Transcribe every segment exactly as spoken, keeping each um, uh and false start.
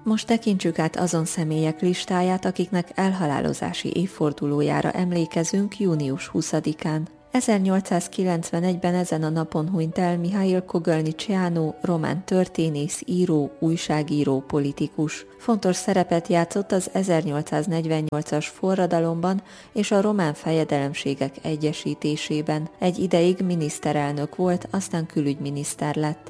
Most tekintsük át azon személyek listáját, akiknek elhalálozási évfordulójára emlékezünk június huszadikán. ezernyolcszázkilencvenegyben ezen a napon hunyt el Mihail Kogalnicsiano, román történész, író, újságíró, politikus. Fontos szerepet játszott az ezernyolcszáznegyvennyolcas forradalomban és a román fejedelemségek egyesítésében. Egy ideig miniszterelnök volt, aztán külügyminiszter lett.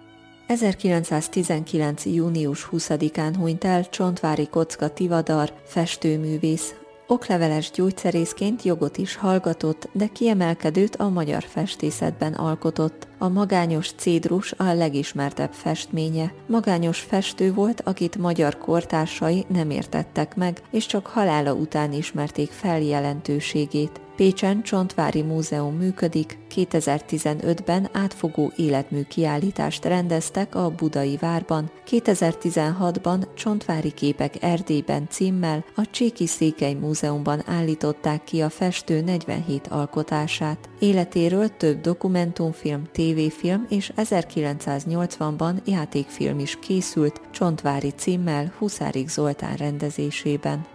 ezerkilencszáztizenkilenc. június huszadikán hunyt el Csontváry Kocka Tivadar, festőművész. Okleveles gyógyszerészként jogot is hallgatott, de kiemelkedőt a magyar festészetben alkotott. A magányos cédrus a legismertebb festménye. Magányos festő volt, akit magyar kortársai nem értettek meg, és csak halála után ismerték fel jelentőségét. Pécsen Csontváry Múzeum működik, kétezer-tizenötben átfogó életmű kiállítást rendeztek a Budai Várban, kétezer-tizenhatban Csontváry képek Erdélyben címmel a Cséki Székely Múzeumban állították ki a festő negyvenhét alkotását. Életéről több dokumentumfilm, tévéfilm és ezerkilencszáznyolcvanban játékfilm is készült Csontváry címmel Huszárik Zoltán rendezésében.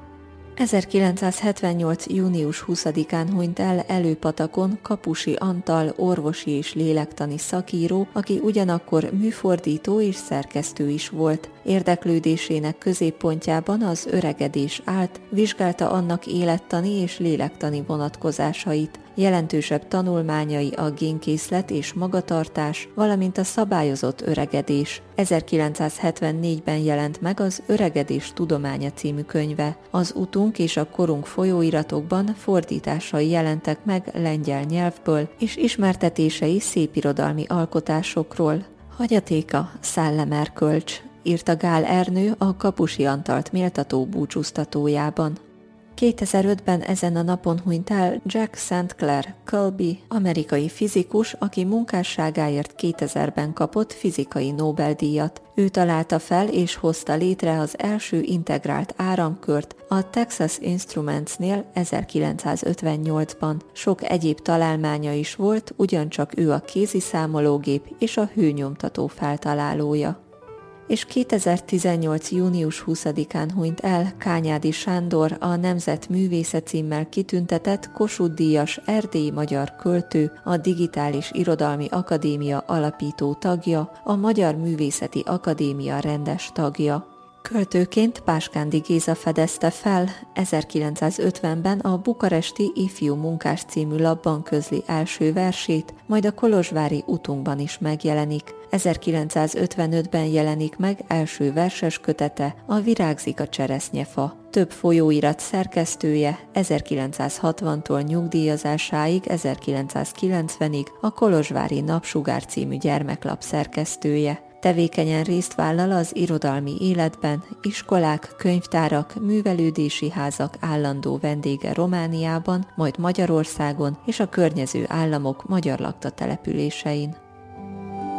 ezerkilencszázhetvennyolc. június huszadikán hunyt el Előpatakon Kapusi Antal, orvosi és lélektani szakíró, aki ugyanakkor műfordító és szerkesztő is volt. Érdeklődésének középpontjában az öregedés állt, vizsgálta annak élettani és lélektani vonatkozásait. Jelentősebb tanulmányai a génkészlet és magatartás, valamint a szabályozott öregedés. ezerkilencszázhetvennégyben jelent meg az Öregedés tudománya című könyve. Az Utunk és a korunk folyóiratokban fordításai jelentek meg lengyel nyelvből, és ismertetései szépirodalmi alkotásokról. Hagyatéka szellemerkölcs, írta Gál Ernő a Kapusi Antalt méltató búcsúztatójában. kétezer-ötben ezen a napon hunyt el Jack Saint Clair Colby, amerikai fizikus, aki munkásságáért kétezerben kapott fizikai Nobel-díjat. Ő találta fel és hozta létre az első integrált áramkört a Texas Instrumentsnél ezerkilencszázötvennyolcban. Sok egyéb találmánya is volt, ugyancsak ő a kéziszámológép és a hőnyomtató feltalálója. És kétezer-tizennyolc. június huszadikán hunyt el Kányádi Sándor, a Nemzet Művésze címmel kitüntetett Kossuth-díjas erdélyi magyar költő, a Digitális Irodalmi Akadémia alapító tagja, a Magyar Művészeti Akadémia rendes tagja. Költőként Páskándi Géza fedezte fel, ezerkilencszázötvenben a Bukaresti Ifjú Munkás című lapban közli első versét, majd a kolozsvári Utunkban is megjelenik. ezerkilencszázötvenötben jelenik meg első verses kötete, a Virágzik a cseresznyefa. Több folyóirat szerkesztője, ezerkilencszázhatvantól nyugdíjazásáig ezerkilencszázkilencvenig a Kolozsvári Napsugár című gyermeklap szerkesztője. Tevékenyen részt vállal az irodalmi életben, iskolák, könyvtárak, művelődési házak állandó vendége Romániában, majd Magyarországon és a környező államok magyar lakta településein.